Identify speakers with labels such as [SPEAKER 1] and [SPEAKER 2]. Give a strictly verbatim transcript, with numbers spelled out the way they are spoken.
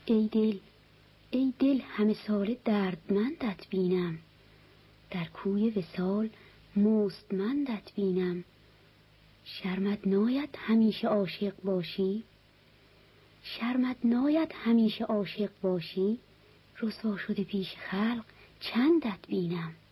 [SPEAKER 1] ای دل ای دل همه ساله دردمندت بینم، در کوی وصال مستمندت بینم. شرمت ناید همیشه عاشق باشی، شرمت ناید همیشه عاشق باشی، رسوا شده پیش خلق چندت بینم.